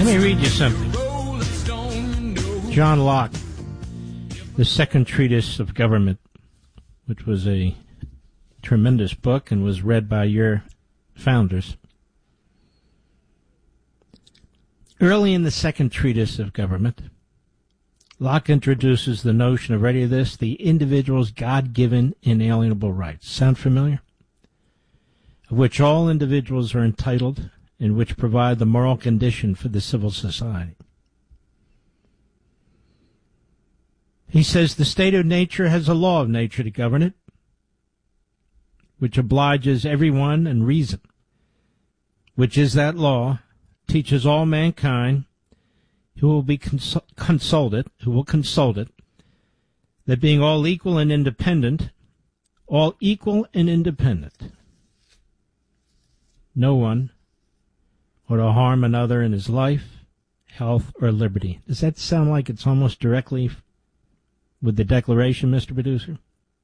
Let me read you something. John Locke, the Second Treatise of Government, which was a tremendous book and was read by your founders. Early in the Second Treatise of Government, Locke introduces the notion of, ready to this, the individual's God-given inalienable rights. Sound familiar? Of which all individuals are entitled, and which provide the moral condition for the civil society. He says the state of nature has a law of nature to govern it, which obliges everyone in reason, which is that law, teaches all mankind who will be consulted, that being all equal and independent, no one or to harm another in his life, health, or liberty. Does that sound like it's almost directly with the Declaration, Mr. Producer?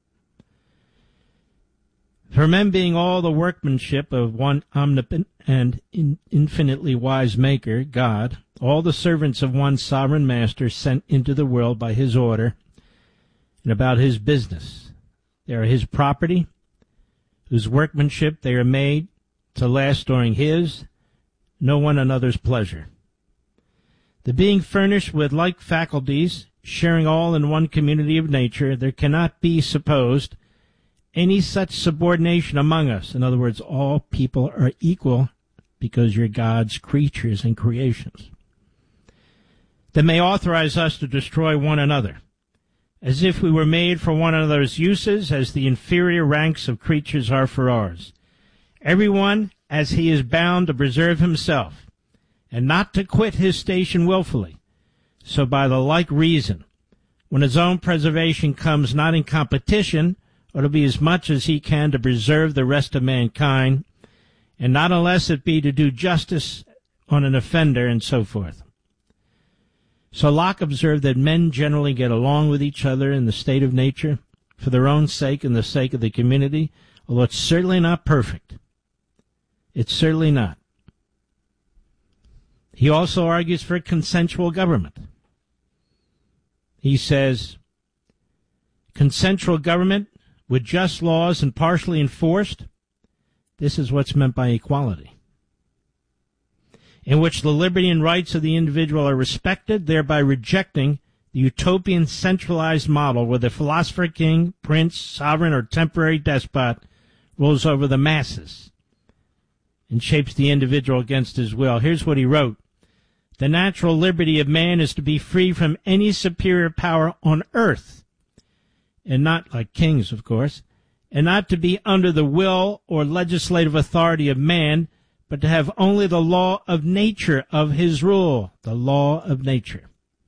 For men being all the workmanship of one omnipotent and infinitely wise Maker, God, all the servants of one sovereign Master sent into the world by his order and about his business. They are his property, whose workmanship they are made to last during his, no one another's pleasure. The being furnished with like faculties, sharing all in one community of nature, there cannot be supposed any such subordination among us. In other words, all people are equal because you're God's creatures and creations, that may authorize us to destroy one another, as if we were made for one another's uses, as the inferior ranks of creatures are for ours. Everyone as he is bound to preserve himself, and not to quit his station willfully. So by the like reason, when his own preservation comes not in competition, or to be as much as he can to preserve the rest of mankind, and not unless it be to do justice on an offender, and so forth. So Locke observed that men generally get along with each other in the state of nature, for their own sake and the sake of the community, although it's certainly not perfect. It's certainly not. He also argues for consensual government. He says, consensual government with just laws and partially enforced, this is what's meant by equality, in which the liberty and rights of the individual are respected, thereby rejecting the utopian centralized model where the philosopher, king, prince, sovereign, or temporary despot rules over the masses and shapes the individual against his will. Here's what he wrote. The natural liberty of man is to be free from any superior power on earth, and not like kings, of course, and not to be under the will or legislative authority of man, but to have only the law of nature of his rule, the law of nature.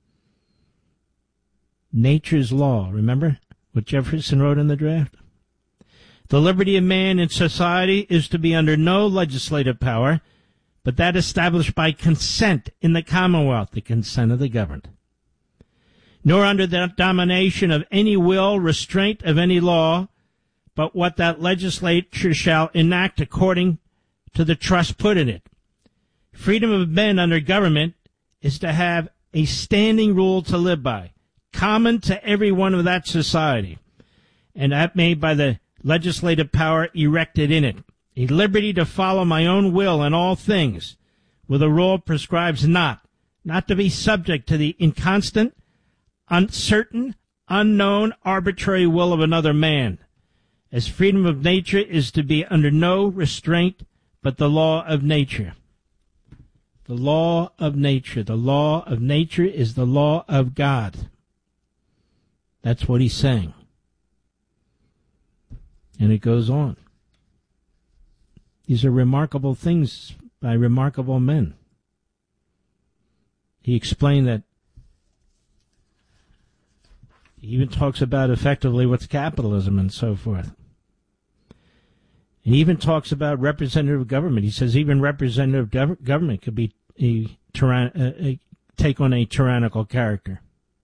Nature's law, remember what Jefferson wrote in the draft? The liberty of man in society is to be under no legislative power, but that established by consent in the Commonwealth, the consent of the governed, nor under the domination of any will, restraint of any law, but what that legislature shall enact according to the trust put in it. Freedom of men under government is to have a standing rule to live by, common to every one of that society, and that made by the legislative power erected in it. A liberty to follow my own will in all things, where the rule prescribes not to be subject to the inconstant, uncertain, unknown, arbitrary will of another man, as freedom of nature is to be under no restraint but the law of nature. The law of nature. The law of nature is the law of God. That's what he's saying. And it goes on. These are remarkable things by remarkable men. He explained that he even talks about effectively what's capitalism and so forth. And he even talks about representative government. He says even representative government could be take on a tyrannical character.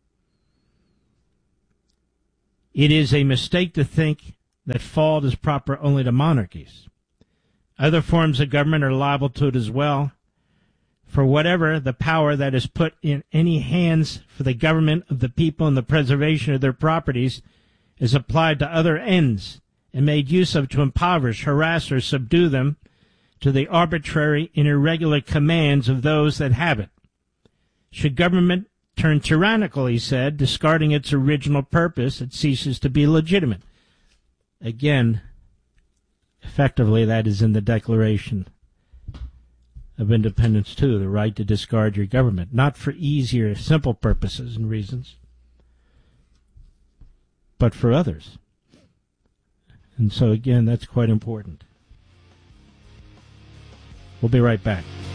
It is a mistake to think that fault is proper only to monarchies. Other forms of government are liable to it as well, for whatever the power that is put in any hands for the government of the people and the preservation of their properties is applied to other ends and made use of to impoverish, harass, or subdue them to the arbitrary and irregular commands of those that have it. Should government turn tyrannical, he said, discarding its original purpose, it ceases to be legitimate. Again, effectively, that is in the Declaration of Independence, too, the right to discard your government, not for easier, simple purposes and reasons, but for others. And so, again, that's quite important. We'll be right back.